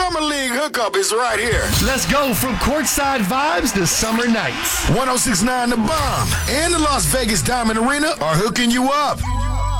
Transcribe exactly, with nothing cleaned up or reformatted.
Summer League hookup is right here. Let's go from courtside vibes to summer nights. one oh six point nine The Bomb and the Las Vegas Diamond Arena are hooking you up.